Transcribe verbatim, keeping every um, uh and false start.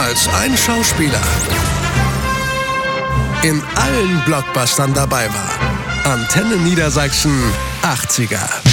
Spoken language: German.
als ein Schauspieler in allen Blockbustern dabei war. Antenne Niedersachsen achtziger.